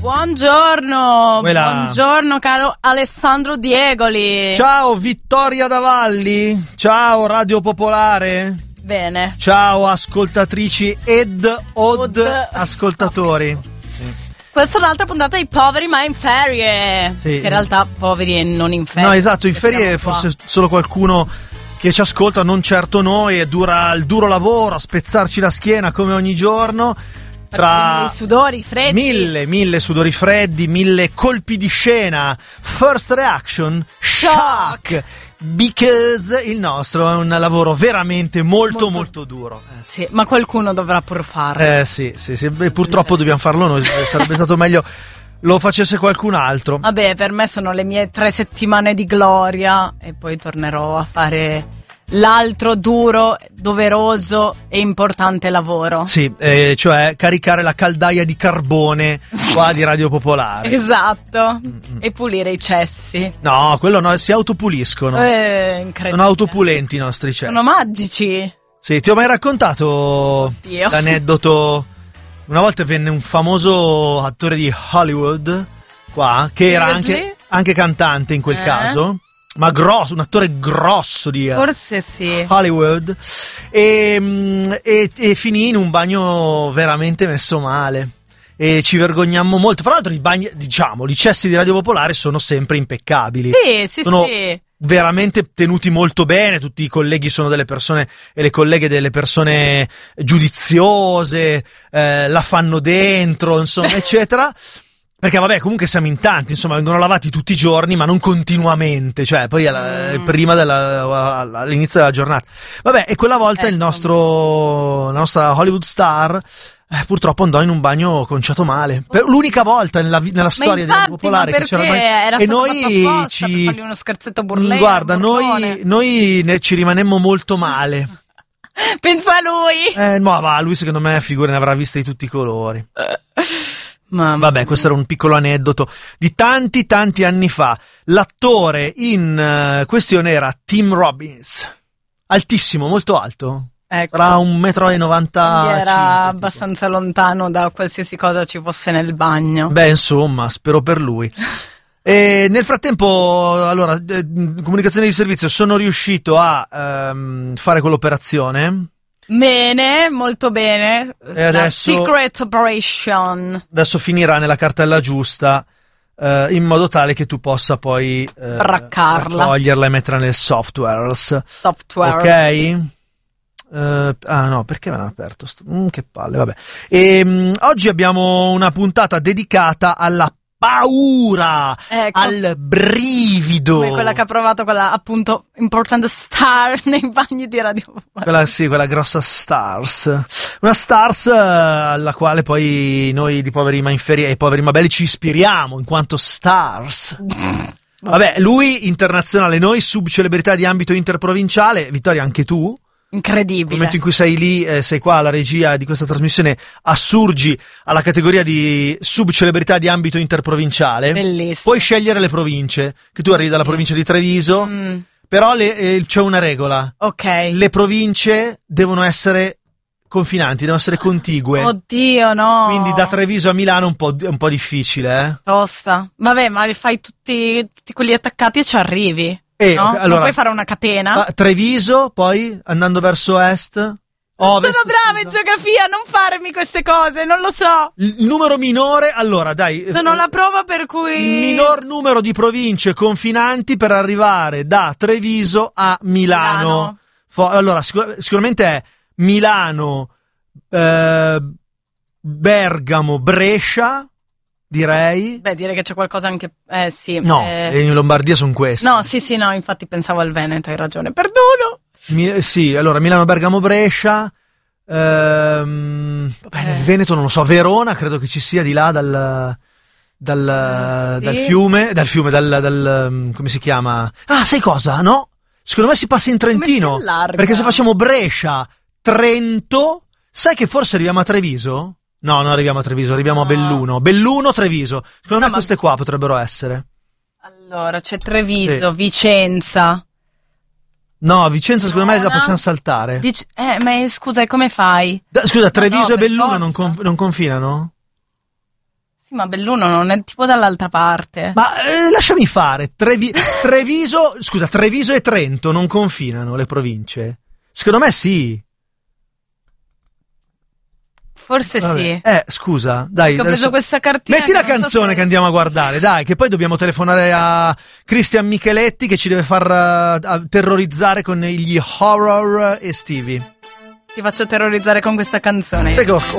Buongiorno, buongiorno caro Alessandro Diegoli. Ciao Vittoria Davalli, ciao Radio Popolare. Bene. Ciao ascoltatrici ed ascoltatori. Questa è un'altra puntata di Poveri ma in ferie. Sì. Che in realtà poveri e non in ferie. No, esatto, in ferie forse solo qualcuno che ci ascolta, non certo noi, e dura il duro lavoro a spezzarci la schiena come ogni giorno. Tra i sudori freddi, mille sudori freddi, 1000 colpi di scena, first reaction, shock, because il nostro è un lavoro veramente molto duro. Sì, ma qualcuno dovrà pur farlo. Sì, purtroppo dobbiamo farlo noi, sarebbe stato meglio lo facesse qualcun altro. Vabbè, per me sono le mie 3 settimane di gloria e poi tornerò a fare l'altro duro, doveroso e importante lavoro. Sì, cioè caricare la caldaia di carbone qua di Radio Popolare. Esatto. E pulire i cessi. No, quello no, si autopuliscono. Incredibile. Sono autopulenti i nostri cessi. Sono magici. Sì, ti ho mai raccontato l'aneddoto? Una volta venne un famoso attore di Hollywood qua, che era anche cantante in quel caso. Ma grosso, un attore grosso di forse sì, Hollywood, e finì in un bagno veramente messo male e ci vergognammo molto. Fra l'altro i bagni, diciamo, i cessi di Radio Popolare sono sempre impeccabili, sono veramente tenuti molto bene, tutti i colleghi sono delle persone e le colleghe delle persone giudiziose, la fanno dentro, insomma, eccetera. Perché vabbè, comunque siamo in tanti, insomma, vengono lavati tutti i giorni, ma non continuamente, cioè poi prima all'inizio della giornata. Vabbè, e quella volta la nostra Hollywood star purtroppo andò in un bagno conciato male. L'unica volta nella storia della Popolare che c'era era e noi per fargli uno scherzetto burlone. Guarda, noi ci rimanemmo molto male. Pensa a lui. No, va, lui secondo me figure ne avrà viste di tutti i colori. Vabbè, questo era un piccolo aneddoto di tanti anni fa. L'attore in questione era Tim Robbins, altissimo, molto alto, era 1,90 m. Era abbastanza lontano da qualsiasi cosa ci fosse nel bagno. Beh, insomma, spero per lui. E nel frattempo, allora, comunicazione di servizio, sono riuscito a fare quell'operazione. Bene, molto bene. E adesso, la secret operation. Adesso finirà nella cartella giusta, in modo tale che tu possa poi raccoglierla e metterla nel software. Ok? No, perché me l'hanno aperto? Che palle, vabbè. E oggi abbiamo una puntata dedicata alla paura, al brivido, come quella che ha provato quella appunto importante star nei bagni di Radio Popolare. Quella grossa stars, una stars alla quale poi noi di Poveri ma in ferie e Poveri ma belli ci ispiriamo in quanto stars. Vabbè, lui internazionale, noi subcelebrità di ambito interprovinciale. Vittoria, anche tu? Incredibile. Nel momento in cui sei lì, sei qua alla regia di questa trasmissione, assurgi alla categoria di subcelebrità di ambito interprovinciale. Bellissimo. Puoi scegliere le province, che tu arrivi dalla provincia di Treviso, però c'è una regola. Ok. Le province devono essere confinanti, devono essere contigue. Oddio, no. Quindi da Treviso a Milano è un po' difficile, Tosta. Vabbè, ma li fai tutti quelli attaccati e ci arrivi. No? Allora, non puoi fare una catena? Treviso, poi andando verso est, ovest. Sono brava in geografia, non farmi queste cose, non lo so. Il numero minore, allora dai. Sono la prova per cui. Il minor numero di province confinanti per arrivare da Treviso a Milano. Allora, sicuramente è Milano, Bergamo, Brescia. Direi. Beh, direi che c'è qualcosa anche. Sì. No, in Lombardia sono questi. No, sì, no, infatti pensavo al Veneto, hai ragione. Perdono. Sì, allora Milano, Bergamo, Brescia. Vabbè, il Veneto non lo so. Verona, credo che ci sia di là dal fiume. Come si chiama? Ah, sai cosa? No? Secondo me si passa in Trentino. Perché se facciamo Brescia, Trento, sai che forse arriviamo a Treviso? No, non arriviamo a Treviso, arriviamo a Belluno. Belluno, Treviso. Secondo me queste qua potrebbero essere. Allora, c'è Treviso, Vicenza. No, Vicenza secondo me la possiamo saltare. Ma scusa, e come fai? Scusa, Treviso e Belluno non confinano? Sì, ma Belluno non è tipo dall'altra parte. Ma lasciami fare. Treviso e Trento non confinano le province? Secondo me sì. Forse vabbè. Sì. Scusa, dai. Ho preso questa cartina. Metti la canzone che andiamo a guardare, dai, che poi dobbiamo telefonare a Cristian Micheletti che ci deve far terrorizzare con gli horror estivi. Ti faccio terrorizzare con questa canzone. Sai che ho